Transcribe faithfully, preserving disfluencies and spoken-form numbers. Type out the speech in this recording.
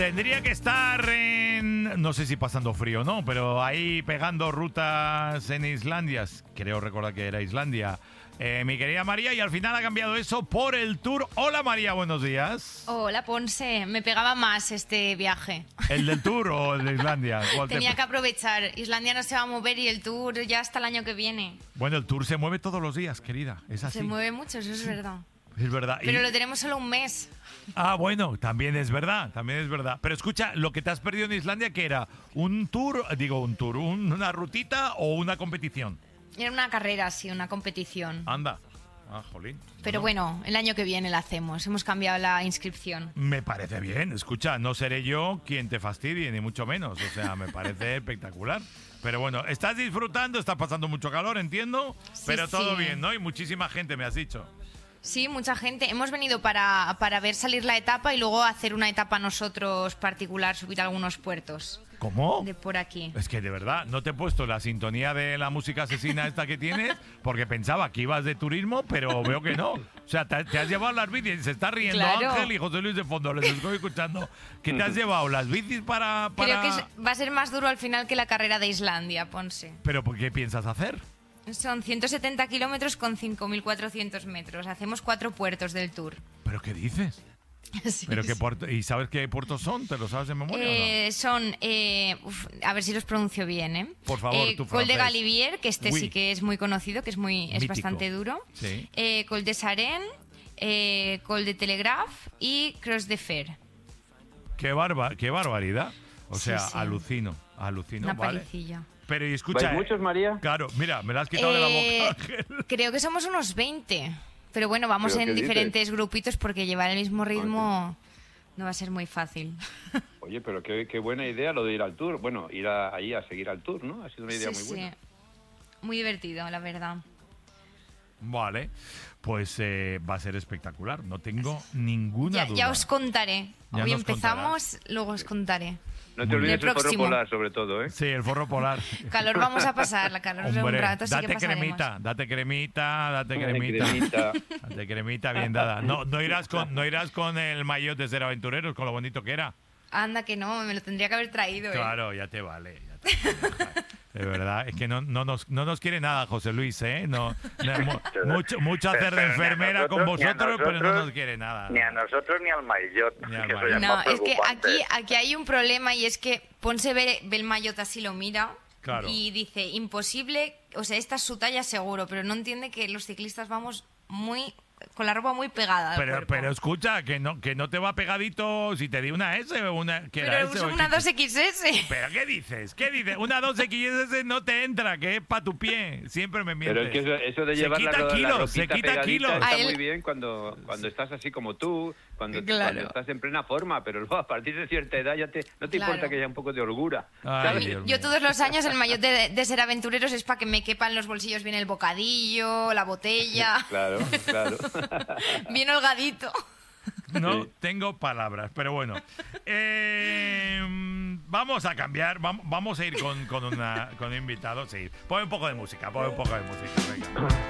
Tendría que estar en, no sé si pasando frío o no, pero ahí pegando rutas en Islandia, creo recordar que era Islandia, eh, mi querida María, y al final ha cambiado eso por el tour. Hola María, buenos días. Hola Ponce, me pegaba más este viaje. ¿El del tour o el de Islandia? Tenía te... que aprovechar, Islandia no se va a mover y el tour ya hasta el año que viene. Bueno, el tour se mueve todos los días, querida, es así. Se mueve mucho, eso es verdad. Es verdad. Pero y... lo tenemos solo un mes. Ah, bueno, también es verdad, también es verdad. Pero escucha, lo que te has perdido en Islandia, ¿qué era? ¿Un tour, digo un tour, un, una rutita o una competición? Era una carrera, sí, una competición. Anda. Ah, jolín. Pero bueno. bueno, el año que viene la hacemos. Hemos cambiado la inscripción. Me parece bien. Escucha, no seré yo quien te fastidie, ni mucho menos. O sea, me parece espectacular. Pero bueno, estás disfrutando, estás pasando mucho calor, entiendo. Sí, pero todo sí. bien, ¿no? Y muchísima gente, me has dicho. Sí, mucha gente. Hemos venido para, para ver salir la etapa y luego hacer una etapa nosotros particular, subir a algunos puertos. ¿Cómo? De por aquí. Es que de verdad, no te he puesto la sintonía de la música asesina esta que tienes, porque pensaba que ibas de turismo, pero veo que no. O sea, te, te has llevado las bicis, se está riendo Claro. Ángel y José Luis de fondo, les estoy escuchando. ¿Qué te has llevado? ¿Las bicis para...? para... Creo que es- va a ser más duro al final que la carrera de Islandia, Ponce. ¿Pero por qué piensas hacer? Son ciento setenta kilómetros con cinco mil cuatrocientos metros. Hacemos cuatro puertos del tour. ¿Pero qué dices? Sí, ¿Pero qué sí. puerto? ¿Y sabes qué puertos son? ¿Te lo sabes de memoria o no? Eh, son, eh, uf, a ver si los pronuncio bien, ¿eh? Por favor, Eh, tu Col de francés. Galivier, que este Oui. sí que es muy conocido, que es muy es Mítico. bastante duro. Sí. Eh, Col de Saren, eh, Col de Telegraph y Cross de Fer. Qué, barba, qué barbaridad. O Sí, sea, sí. alucino, alucino, Una ¿vale? palicilla. Pero y escucha... ¿Vais muchos, María? Claro, mira, me la has quitado de la Eh, boca, Ángel. creo que somos unos veinte. Pero bueno, vamos ¿Pero en qué dices? diferentes grupitos porque llevar el mismo ritmo no va a ser muy fácil. Oye, pero qué, qué buena idea lo de ir al tour. Bueno, ir a- ahí a seguir al tour, ¿no? Ha sido una idea Sí, muy buena. sí. Muy divertido, la verdad. Vale, pues eh, va a ser espectacular, no tengo ninguna Ya, duda. ya os contaré. Ya Hoy nos empezamos, luego os contaré. No te Muy olvides bien. el El forro próximo. polar, sobre todo, ¿eh? Sí, el forro polar. Calor vamos a pasar, la calor de un Hombre, rato, sí que date pasaremos. cremita, date cremita, date Ay, cremita. cremita. Date cremita bien dada. No, no irás con, no irás con el maillot de ser aventureros, con lo bonito que era. Anda que no, me lo tendría que haber traído. ¿eh? Claro, ya te vale. Ya te vale. De verdad, es que no, no, nos, no nos quiere nada José Luis, ¿eh? No, no, mu- mucho, mucho hacer de Pero ni a enfermera con nosotros, ni a vosotros, pero no nosotros, nos quiere nada. Ni a nosotros ni al maillot. Ni al que eso maillot. ya es No, más es que preocupante. aquí, aquí hay un problema y es que Ponce ve, ve el maillot así, lo mira Claro. y dice, imposible, o sea, esta es su talla seguro, pero no entiende que los ciclistas vamos muy con la ropa muy pegada al Pero, cuerpo. pero escucha, que no, que no te va pegadito si te di una S o una... ¿qué era Pero S es o una X? dos equis ese. ¿Pero qué dices? ¿Qué dices? Una dos equis ese no te entra, que es para tu pie. Siempre me mientes. Pero es que eso, eso de Se llevar la, quita ro- la kilos, se ropita quita pegadita kilos. está A él- muy bien cuando, cuando estás así como tú, cuando, Claro. cuando estás en plena forma, pero luego a partir de cierta edad ya te, no te Claro. importa que haya un poco de holgura. Ay, ¿sabes? Dios mío. Yo todos los años el maillot de, de ser aventureros es para que me quepan los bolsillos bien el bocadillo, la botella, Claro, claro. bien holgadito. No Sí. tengo palabras, pero bueno. Eh, vamos a cambiar, vamos, vamos a ir con, con, una, con un invitado. Sí, pon un poco de música, pon un poco de música. Venga.